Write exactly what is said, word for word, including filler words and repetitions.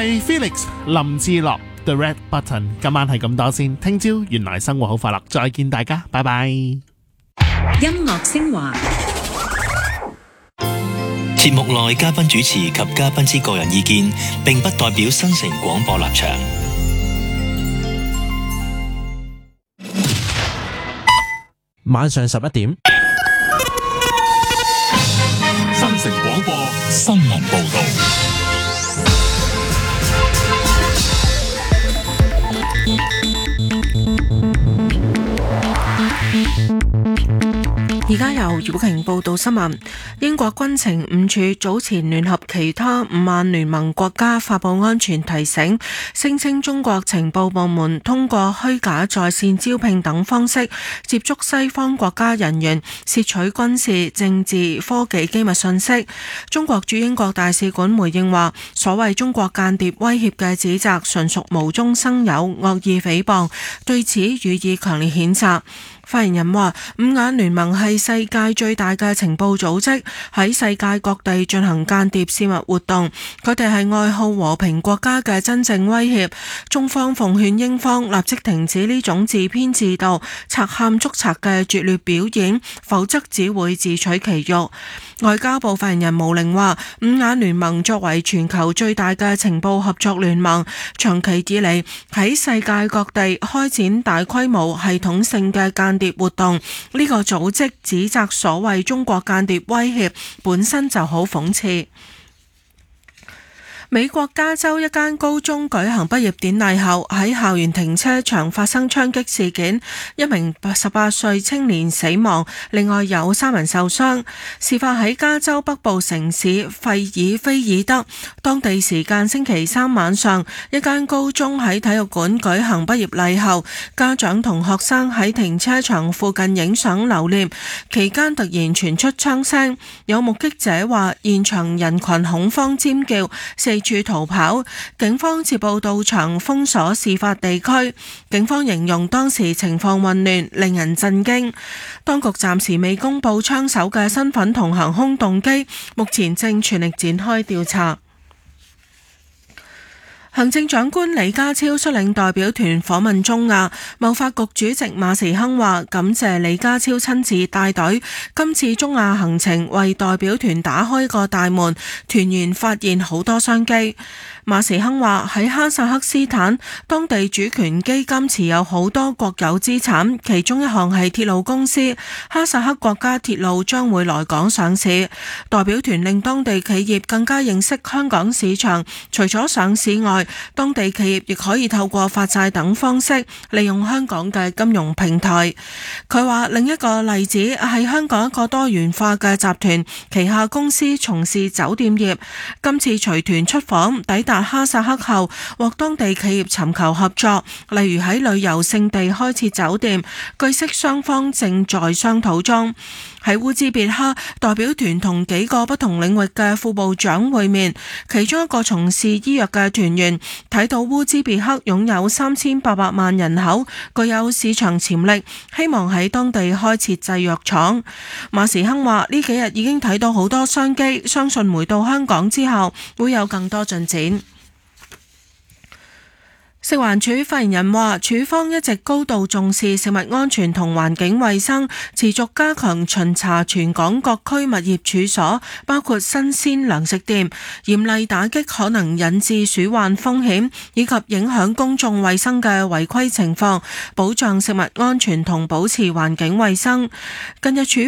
係 Felix 林志樂 The Red Button。今晚係咁多先，聽朝原來生活好快樂，再見大家，拜拜。 音樂昇華。 節目內嘉賓主持及嘉賓之個人意見，並不代表新城廣播立場。 晚上十一點， 新城廣播新聞報道。 而家由姚瓊報道新聞。英國軍情五處早前聯合其他五眼聯盟國家發布安全提醒，聲稱中國情報部門通過虛假在線招聘等方式接觸西方國家人員，竊取軍事、政治、科技機密信息。中國駐英國大使館回應話，所謂中國間諜威脅嘅指責純屬無中生有、惡意誹謗，對此予以強烈譴責。發言人話，五眼聯盟係世界最大嘅情報組織，喺世界各地進行間諜泄密活動，佢哋係愛好和平國家嘅真正威脅。中方奉勸英方立即停止呢種自編自導、賊喊捉賊嘅拙劣表演，否則只會自取其辱。外交部發言人毛寧話，五眼聯盟作為全球最大嘅情報合作聯盟，長期以嚟喺世界各地開展大規模系統性嘅間諜活動，呢個組織指責所謂中國間諜威脅本身就好諷刺。美國加州一間高中舉行畢業典禮後，喺校園停車場發生槍擊事件，一名十八歲青年死亡，另外有三人受傷。事發喺加州北部城市費爾菲爾德，當地時間星期三晚上，一間高中喺體育館舉行畢業禮後，家長同學生喺停車場附近影相留念，期間突然傳出槍聲，有目擊者話現場人群恐慌尖叫，四處逃跑，警方接報到場封鎖事發地區。警方形容當時情況混亂，令人震驚。當局暫時未公布槍手嘅身份同行兇動機，目前正全力展開調查。行政長官李家超率領代表團訪問中亞，貿發局主席馬時亨話感謝李家超親自帶隊，今次中亞行程為代表團打開個大門，團員發現好多商機。馬時亨話喺哈薩克斯坦，當地主權基金持有好多國有資產，其中一項係鐵路公司，哈薩克國家鐵路將會來港上市。代表團令當地企業更加認識香港市場，除咗上市外，當地企業亦可以透過發債等方式利用香港嘅金融平台。佢話另一個例子係香港一個多元化嘅集團，旗下公司從事酒店業，今次隨團出訪抵達哈薩克後，獲當地企業尋求合作，例如喺旅遊勝地開設酒店。據悉雙方正在商討中。喺烏茲別克，代表團同幾個不同領域嘅副部長會面，其中一個從事醫藥嘅團員睇到烏茲別克擁有三千八百萬人口，具有市場潛力，希望喺當地開設製藥廠。馬時亨話呢幾日已經睇到好多商機，相信回到香港之後會有更多進展。食環署發言人話，署方一直高度重視食物安全同環境衛生，持續加強巡查全港各區物業處所，包括新鮮糧食店，嚴厲打擊可能引致鼠患風險以及影響公眾衛生嘅違規情況，保障食物安全同保持環境衛生。近日署